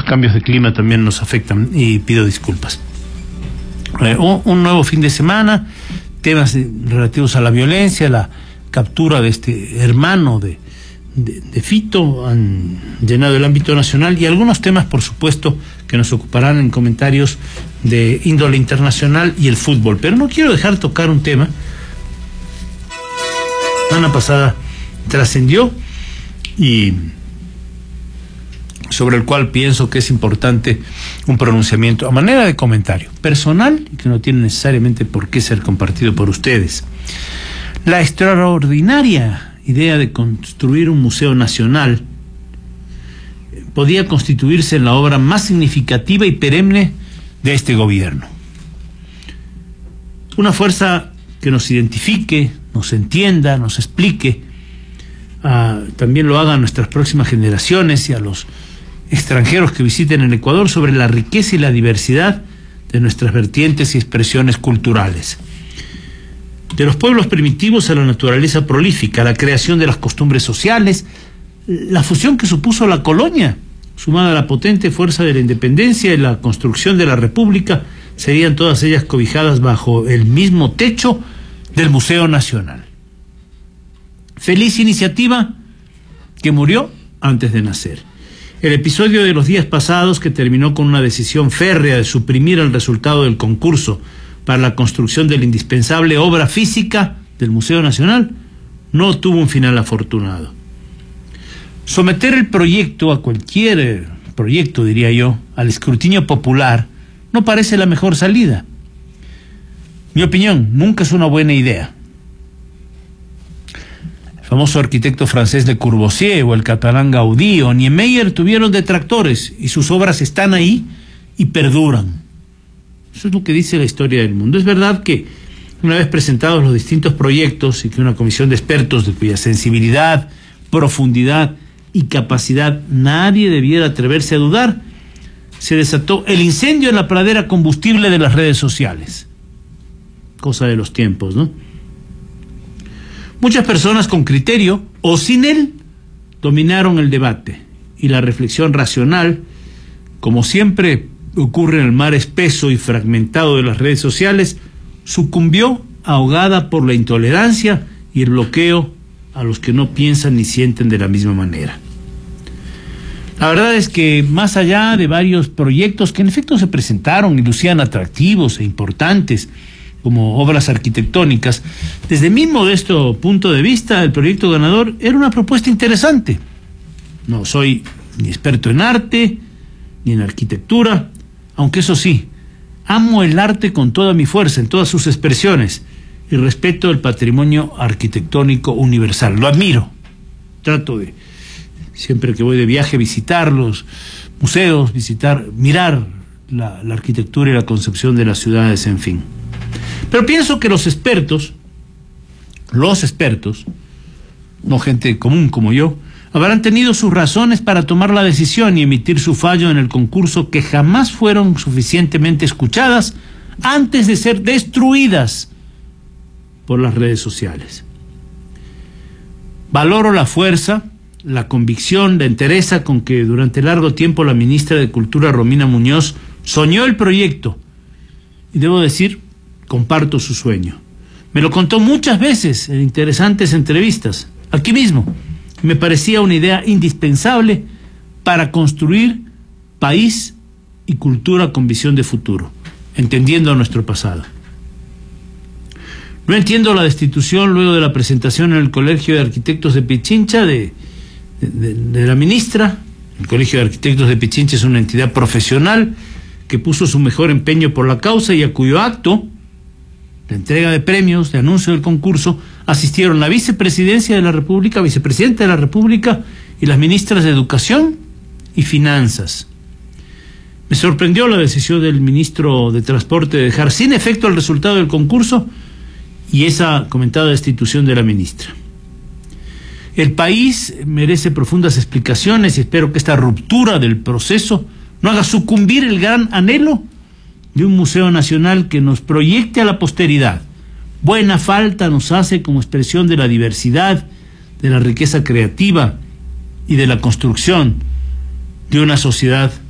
cambios de clima también nos afectan y pido disculpas. Un nuevo fin de semana, temas relativos a la violencia, la captura de este hermano de Fito han llenado el ámbito nacional, y algunos temas, por supuesto, que nos ocuparán en comentarios de índole internacional y el fútbol. Pero no quiero dejar tocar un tema. La semana pasada trascendió y sobre el cual pienso que es importante un pronunciamiento a manera de comentario personal y que no tiene necesariamente por qué ser compartido por ustedes. La extraordinaria idea de construir un museo nacional podía constituirse en la obra más significativa y perenne de este gobierno. Una fuerza que nos identifique, nos entienda, nos explique, también lo haga a nuestras próximas generaciones y a los extranjeros que visiten el Ecuador sobre la riqueza y la diversidad de nuestras vertientes y expresiones culturales. De los pueblos primitivos a la naturaleza prolífica, la creación de las costumbres sociales, la fusión que supuso la colonia, sumada a la potente fuerza de la independencia y la construcción de la República, serían todas ellas cobijadas bajo el mismo techo del Museo Nacional. Feliz iniciativa que murió antes de nacer. El episodio de los días pasados, que terminó con una decisión férrea de suprimir el resultado del concurso para la construcción de la indispensable obra física del Museo Nacional, no tuvo un final afortunado. Someter el proyecto, a cualquier proyecto diría yo, al escrutinio popular no parece la mejor salida. Mi opinión, nunca es una buena idea. El famoso arquitecto francés Le Corbusier o el catalán Gaudí o Niemeyer tuvieron detractores y sus obras están ahí y perduran. Eso es lo que dice la historia del mundo. Es verdad que una vez presentados los distintos proyectos y que una comisión de expertos de cuya sensibilidad, profundidad y capacidad nadie debiera atreverse a dudar, se desató el incendio en la pradera combustible de las redes sociales. Cosa de los tiempos, ¿no? Muchas personas con criterio o sin él dominaron el debate y la reflexión racional, como siempre ocurre en el mar espeso y fragmentado de las redes sociales, sucumbió ahogada por la intolerancia y el bloqueo a los que no piensan ni sienten de la misma manera. La verdad es que más allá de varios proyectos que en efecto se presentaron y lucían atractivos e importantes como obras arquitectónicas, desde mi modesto punto de vista, el proyecto ganador era una propuesta interesante. No soy ni experto en arte ni en arquitectura, aunque eso sí, amo el arte con toda mi fuerza, en todas sus expresiones, y respeto el patrimonio arquitectónico universal. Lo admiro. Trato de, siempre que voy de viaje, visitar los museos, mirar la arquitectura y la concepción de las ciudades, en fin. Pero pienso que los expertos, no gente común como yo, habrán tenido sus razones para tomar la decisión y emitir su fallo en el concurso, que jamás fueron suficientemente escuchadas antes de ser destruidas por las redes sociales. Valoro la fuerza, la convicción, la entereza con que durante largo tiempo la ministra de Cultura, Romina Muñoz, soñó el proyecto, y debo decir, comparto su sueño. Me lo contó muchas veces en interesantes entrevistas, aquí mismo. Me parecía una idea indispensable para construir país y cultura con visión de futuro, entendiendo a nuestro pasado. No entiendo la destitución luego de la presentación en el Colegio de Arquitectos de Pichincha de la ministra. El Colegio de Arquitectos de Pichincha es una entidad profesional que puso su mejor empeño por la causa y a cuyo acto, la entrega de premios, de anuncio del concurso, asistieron la vicepresidenta de la República y las ministras de Educación y Finanzas. Me sorprendió la decisión del ministro de Transporte de dejar sin efecto el resultado del concurso y esa comentada destitución de la ministra. El país merece profundas explicaciones y espero que esta ruptura del proceso no haga sucumbir el gran anhelo de un museo nacional que nos proyecte a la posteridad. Buena falta nos hace como expresión de la diversidad, de la riqueza creativa y de la construcción de una sociedad